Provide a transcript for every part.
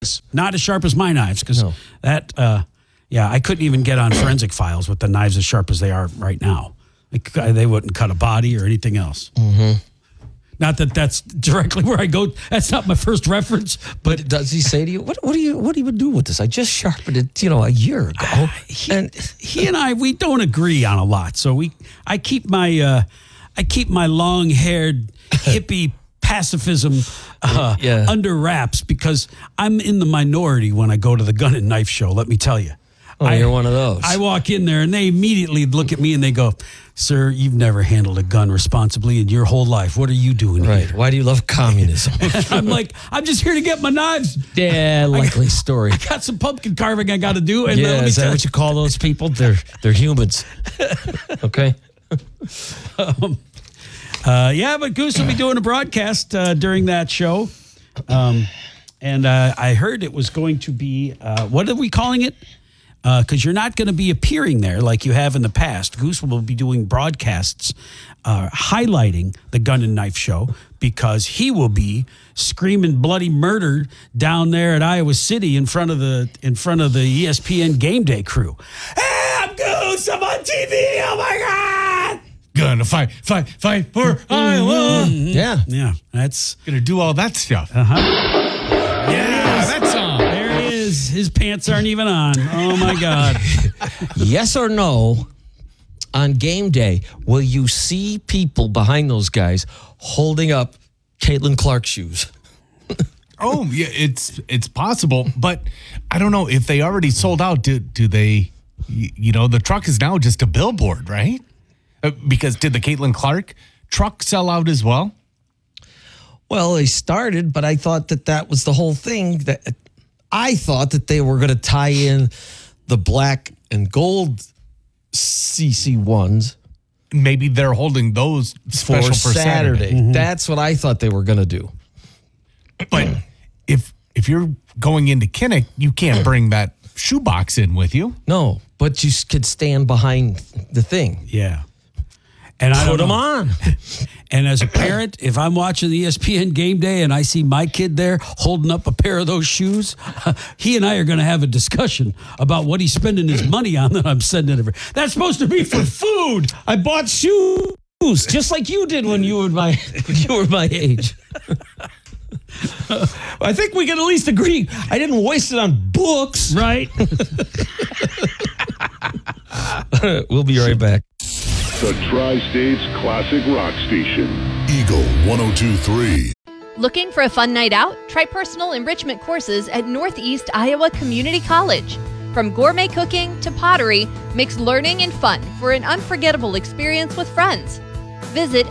things. Not as sharp as my knives, because that, I couldn't even get on forensic files with the knives as sharp as they are right now. They wouldn't cut a body or anything else. Mm-hmm. Not that that's directly where I go. That's not my first reference. But does he say to you, what do you even do with this? I just sharpened it, a year ago. He and I, we don't agree on a lot. So I keep my long-haired hippie pacifism under wraps, because I'm in the minority when I go to the gun and knife show, let me tell you. You're one of those. I walk in there and they immediately look at me and they go, "Sir, you've never handled a gun responsibly in your whole life. What are you doing here?" Why do you love communism? I'm like, I'm just here to get my knives. Yeah, likely story. I got some pumpkin carving I got to do. And is that what you call those people? They're humans. Okay. But Goose will be doing a broadcast during that show. And I heard it was going to be, what are we calling it? Because you're not going to be appearing there like you have in the past. Goose will be doing broadcasts highlighting the Gun and Knife Show, because he will be screaming bloody murder down there at Iowa City in front of the ESPN Game Day crew. Hey, I'm Goose. I'm on TV. Oh my God! Gonna fight for Iowa. Yeah. Yeah. That's gonna do all that stuff. Yeah, that song. There it is. His pants aren't even on. Oh my God. Yes or no, on game day, will you see people behind those guys holding up Caitlin Clark shoes? Oh, yeah, it's possible, but I don't know if they already sold out. Do they? The truck is now just a billboard, right? Because did the Caitlin Clark truck sell out as well? Well, they started, but I thought that was the whole thing. That I thought that they were going to tie in the black and gold CC ones. Maybe they're holding those special for Saturday. Mm-hmm. That's what I thought they were going to do. But if you're going into Kinnick, you can't bring that shoebox in with you. No, but you could stand behind the thing. Yeah. And I put them on. And as a parent, if I'm watching the ESPN Game Day and I see my kid there holding up a pair of those shoes, he and I are going to have a discussion about what he's spending his money on that I'm sending over. That's supposed to be for food. I bought shoes just like you did when you were my age. I think we can at least agree I didn't waste it on books. Right. We'll be right back. The Tri-State's classic rock station. Eagle 102.3. Looking for a fun night out? Try personal enrichment courses at Northeast Iowa Community College. From gourmet cooking to pottery, mix learning and fun for an unforgettable experience with friends. Visit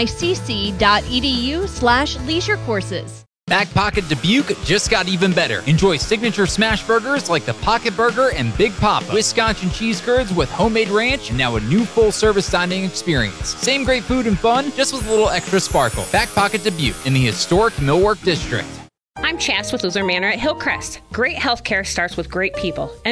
nicc.edu/leisure courses. Back Pocket Dubuque just got even better. Enjoy signature smash burgers like the Pocket Burger and Big Papa, Wisconsin cheese curds with homemade ranch, and now a new full-service dining experience. Same great food and fun, just with a little extra sparkle. Back Pocket Dubuque in the historic Millwork District. I'm Chas with Luther Manor at Hillcrest. Great healthcare starts with great people.